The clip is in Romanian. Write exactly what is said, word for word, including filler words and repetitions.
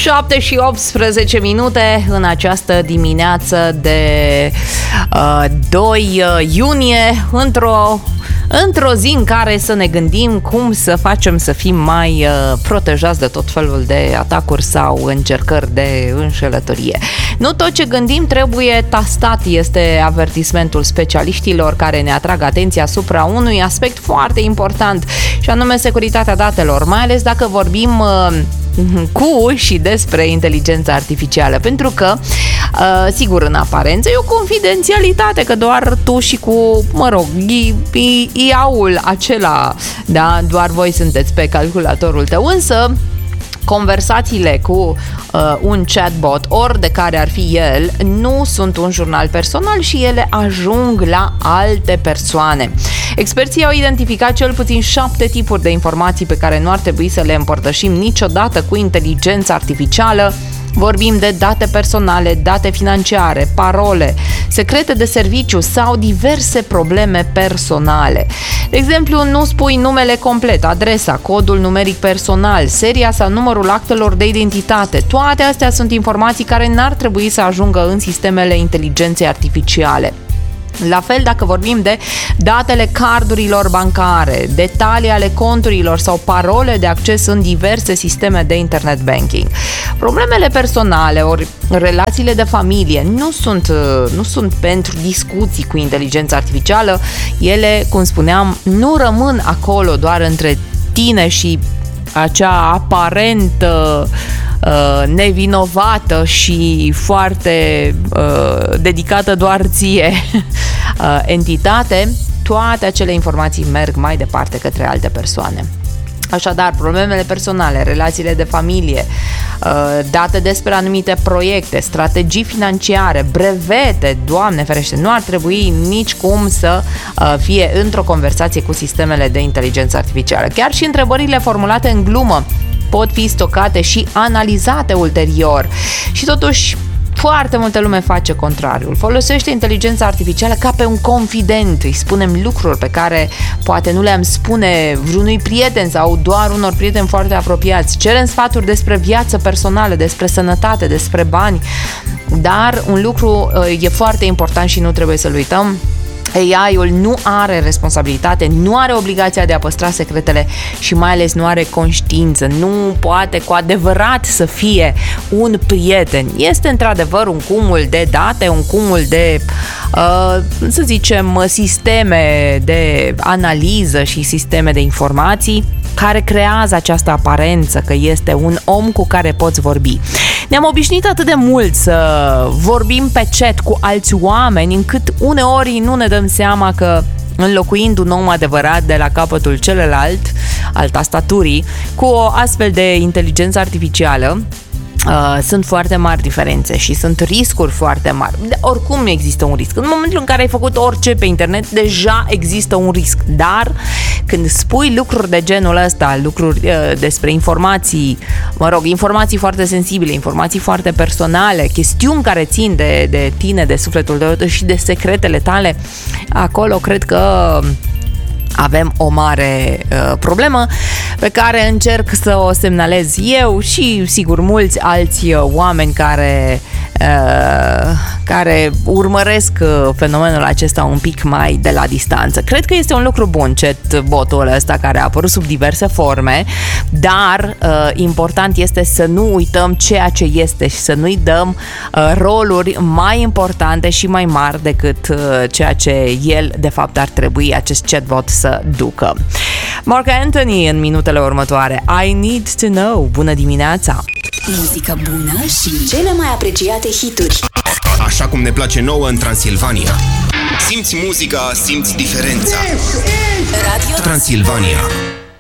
șapte și optsprezece minute în această dimineață de uh, doi iunie, într-o într-o zi în care să ne gândim cum să facem să fim mai uh, protejați de tot felul de atacuri sau încercări de înșelătorie. Nu tot ce gândim trebuie tastat, este avertismentul specialiștilor care ne atrag atenția asupra unui aspect foarte important, și anume securitatea datelor, mai ales dacă vorbim uh, cu și despre inteligența artificială, pentru că uh, sigur, în aparență e o confidențialitate, că doar tu și cu, mă rog, I A-ul acela, da, doar voi sunteți pe calculatorul tău, însă conversațiile cu uh, un chatbot, ori de care ar fi el, nu sunt un jurnal personal și ele ajung la alte persoane. Experții au identificat cel puțin șapte tipuri de informații pe care nu ar trebui să le împărtășim niciodată cu inteligența artificială. Vorbim de date personale, date financiare, parole, secrete de serviciu sau diverse probleme personale. De exemplu, nu spui numele complet, adresa, codul numeric personal, seria sau numărul actelor de identitate. Toate astea sunt informații care n-ar trebui să ajungă în sistemele inteligenței artificiale. La fel, dacă vorbim de datele cardurilor bancare, detalii ale conturilor sau parole de acces în diverse sisteme de internet banking. Problemele personale ori relațiile de familie nu sunt, nu sunt pentru discuții cu inteligența artificială. Ele, cum spuneam, nu rămân acolo doar între tine și acea aparentă Uh, nevinovată și foarte uh, dedicată doar ție uh, entitate. Toate acele informații merg mai departe către alte persoane. Așadar, problemele personale, relațiile de familie, date despre anumite proiecte, strategii financiare, brevete, Doamne ferește, nu ar trebui nici cum să fie într-o conversație cu sistemele de inteligență artificială. Chiar și întrebările formulate în glumă pot fi stocate și analizate ulterior. Și totuși, foarte multă lume face contrariul. Folosește inteligența artificială ca pe un confident. Îi spunem lucruri pe care poate nu le-am spune vreunui prieten sau doar unor prieteni foarte apropiați. Cerem sfaturi despre viață personală, despre sănătate, despre bani. Dar un lucru e foarte important și nu trebuie să-l uităm. A I-ul nu are responsabilitate, nu are obligația de a păstra secretele și mai ales nu are conștiință, nu poate cu adevărat să fie un prieten. Este într-adevăr un cumul de date, un cumul de, uh, să zicem, sisteme de analiză și sisteme de informații care creează această aparență că este un om cu care poți vorbi. Ne-am obișnuit atât de mult să vorbim pe chat cu alți oameni, încât uneori nu ne dăm seama că, înlocuind un om adevărat de la capătul celălalt al tastaturii cu o astfel de inteligență artificială, Uh, sunt foarte mari diferențe și sunt riscuri foarte mari. De, oricum există un risc. În momentul în care ai făcut orice pe internet, deja există un risc. Dar când spui lucruri de genul ăsta, lucruri uh, despre informații, mă rog, informații foarte sensibile, informații foarte personale, chestiuni care țin de, de tine, de sufletul tău și de secretele tale, acolo cred că avem o mare uh, problemă pe care încerc să o semnalez eu și, sigur, mulți alți oameni care, uh, care urmăresc fenomenul acesta un pic mai de la distanță. Cred că este un lucru bun chatbotul ăsta care a apărut sub diverse forme, dar uh, important este să nu uităm ceea ce este și să nu-i dăm uh, roluri mai importante și mai mari decât uh, ceea ce el, de fapt, ar trebui, acest chatbot, să ducă. Marc Anthony în minutele următoare. I Need to Know. Bună dimineața! Muzică bună și cele mai apreciate hituri. Așa cum ne place nouă în Transilvania. Simți muzica, simți diferența. Radio Transilvania.